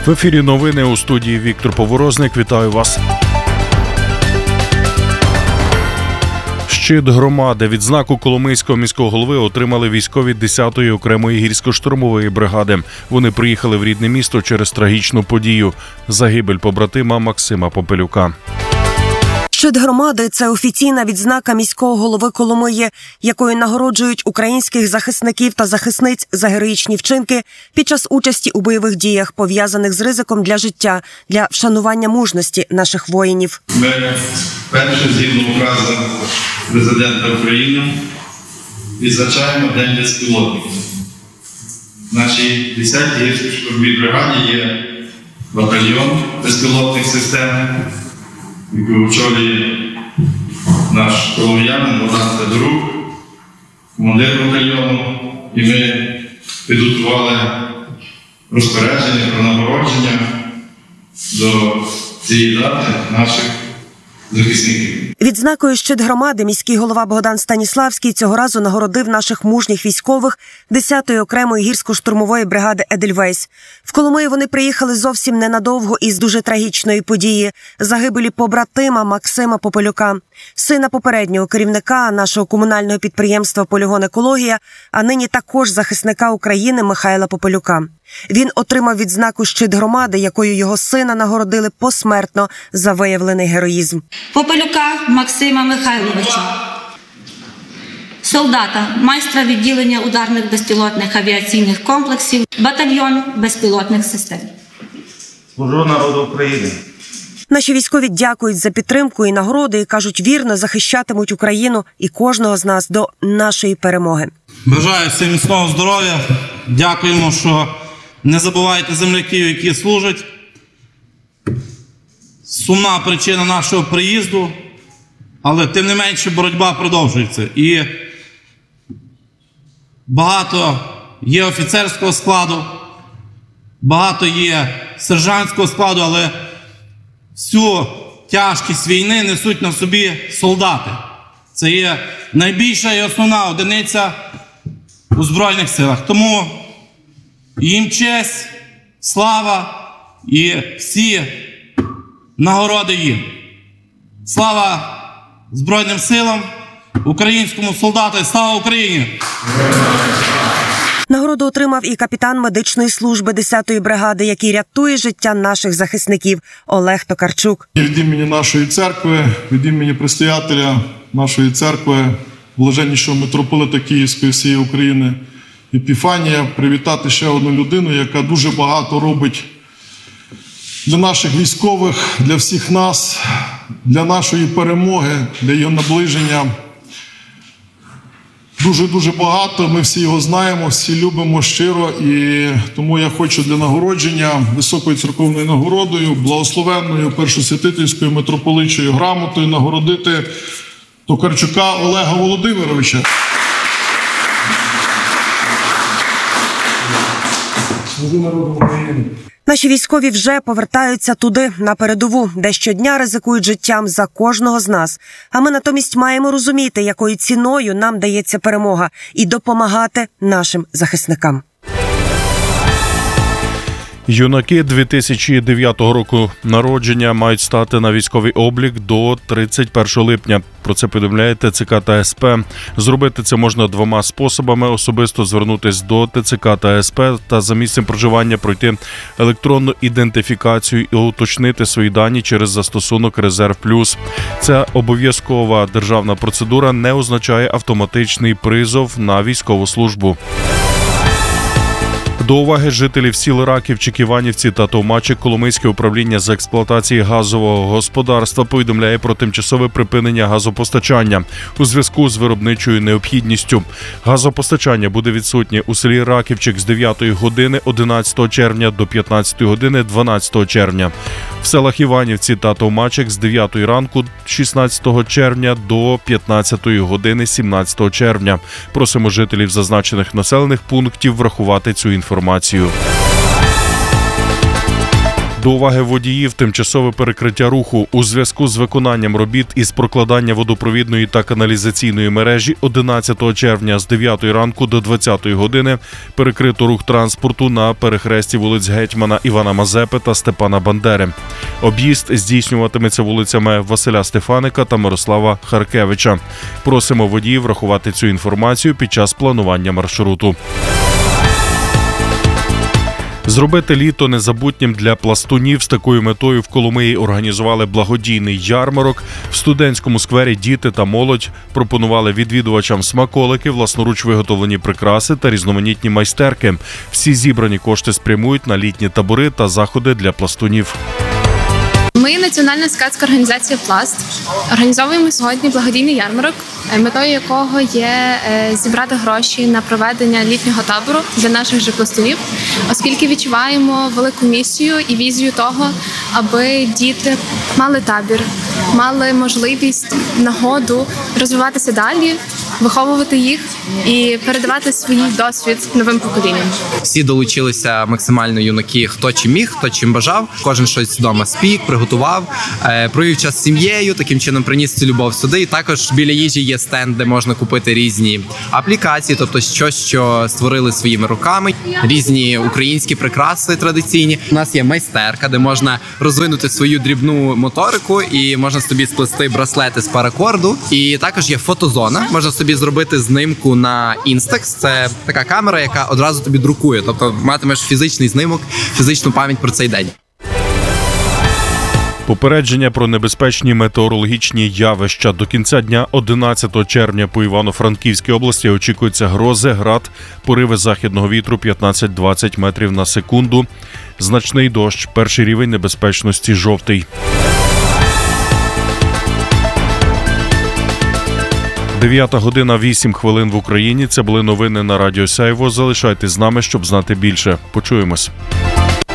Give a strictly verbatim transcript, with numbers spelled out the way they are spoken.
В ефірі новини, у студії Віктор Поворозник. Вітаю вас. Щит громади. Відзнаку Коломийського міського голови отримали військові десятої окремої гірсько-штурмової бригади. Вони приїхали в рідне місто через трагічну подію – загибель побратима Максима Попелюка. Щит громади – це офіційна відзнака міського голови Коломиї, якою нагороджують українських захисників та захисниць за героїчні вчинки під час участі у бойових діях, пов'язаних з ризиком для життя, для вшанування мужності наших воїнів. Ми перше, згідно указу президента України, відзначаємо День безпілотників. В нашій десятій гірсько-штурмовій бригаді є батальйон безпілотних систем, який очолює наш коломиянин Богдан Федорук, командир батальйону, і ми підготували розпорядження про нагородження до цієї дати наших захисників. Відзнакою «Щит громади» міський голова Богдан Станіславський цього разу нагородив наших мужніх військових десятої окремої гірсько-штурмової бригади «Едельвейс». В Коломию вони приїхали зовсім ненадовго із дуже трагічної події – загибелі побратима Максима Попелюка, сина попереднього керівника нашого комунального підприємства «Полігон Екологія», а нині також захисника України Михайла Попелюка. Він отримав відзнаку «Щит громади», якою його сина нагородили посмертно за виявлений героїзм. Попелюка Максима Михайловича, солдата, майстра відділення ударних безпілотних авіаційних комплексів, батальйон безпілотних систем. Служу народу України. Наші військові дякують за підтримку і нагороди і кажуть, вірно захищатимуть Україну і кожного з нас до нашої перемоги. Бажаю всім міцного здоров'я. Дякуємо, що не забувайте земляків, які служать. Сумна причина нашого приїзду, але тим не менше боротьба продовжується. І багато є офіцерського складу, багато є сержантського складу, але всю тяжкість війни несуть на собі солдати. Це є найбільша і основна одиниця у Збройних силах. Тому їм честь, слава і всі нагороди їм. Слава Збройним силам, українському солдату, слава Україні! Нагороду отримав і капітан медичної служби десятої бригади, який рятує життя наших захисників Олег Токарчук. Від імені нашої церкви, від імені предстоятеля нашої церкви, блаженнішого митрополита Київської всієї України Епіфанія, привітати ще одну людину, яка дуже багато робить для наших військових, для всіх нас, для нашої перемоги, для її наближення. Дуже-дуже багато, ми всі його знаємо, всі любимо щиро, і тому я хочу для нагородження високою церковною нагородою, благословенною першосвятительською митрополичою грамотою нагородити Токарчука Олега Володимировича. Служу народу України. Наші військові вже повертаються туди, на передову, де щодня ризикують життям за кожного з нас. А ми натомість маємо розуміти, якою ціною нам дається перемога, і допомагати нашим захисникам. Юнаки дві тисячі дев'ятого року народження мають стати на військовий облік до тридцять першого липня. Про це повідомляє ТЦК та СП. Зробити це можна двома способами. Особисто звернутися до ТЦК та СП та за місцем проживання пройти електронну ідентифікацію і уточнити свої дані через застосунок «Резерв плюс». Ця обов'язкова державна процедура не означає автоматичний призов на військову службу. До уваги жителів сіл Раківчик, Іванівці та Товмачик Коломийське управління з експлуатації газового господарства повідомляє про тимчасове припинення газопостачання у зв'язку з виробничою необхідністю. Газопостачання буде відсутнє у селі Раківчик з дев'ятої години одинадцятого червня до п'ятнадцятої години дванадцятого червня. В селах Іванівці та Товмачик з дев'ятої ранку шістнадцятого червня до п'ятнадцятої години сімнадцятого червня. Просимо жителів зазначених населених пунктів врахувати цю інформацію. До уваги водіїв тимчасове перекриття руху. У зв'язку з виконанням робіт із прокладання водопровідної та каналізаційної мережі одинадцятого червня з дев'ятої ранку до двадцятої години перекрито рух транспорту на перехресті вулиць Гетьмана Івана Мазепи та Степана Бандери. Об'їзд здійснюватиметься вулицями Василя Стефаника та Мирослава Харкевича. Просимо водіїв врахувати цю інформацію під час планування маршруту. Зробити літо незабутнім для пластунів. З такою метою в Коломиї організували благодійний ярмарок. В студентському сквері діти та молодь пропонували відвідувачам смаколики, власноруч виготовлені прикраси та різноманітні майстерки. Всі зібрані кошти спрямують на літні табори та заходи для пластунів. Ми національна скаутська організація «Пласт». Організовуємо сьогодні благодійний ярмарок, метою якого є зібрати гроші на проведення літнього табору для наших же пластунів, оскільки відчуваємо велику місію і візію того, аби діти мали табір, мали можливість, нагоду розвиватися далі, виховувати їх і передавати свій досвід новим поколінням. Всі долучилися максимально юнаки, хто чим міг, хто чим бажав. Кожен щось вдома спік, приготував, провів час з сім'єю, таким чином приніс цю любов сюди. І також біля їжі є стенд, де можна купити різні аплікації, тобто щось, що створили своїми руками, різні українські прикраси традиційні. У нас є майстерка, де можна розвинути свою дрібну моторику і можна собі сплести браслети з паракорду. І також є фотозона, можна собі зробити знимку на Instax. Це така камера, яка одразу тобі друкує, тобто матимеш фізичний знимок, фізичну пам'ять про цей день. Попередження про небезпечні метеорологічні явища. До кінця дня одинадцятого червня по Івано-Франківській області очікуються грози, град, пориви західного вітру п'ятнадцять-двадцять метрів на секунду. Значний дощ. Перший рівень небезпечності – жовтий. дев'ята година вісім хвилин в Україні. Це були новини на Радіо Сяйво. Залишайтесь з нами, щоб знати більше. Почуємось.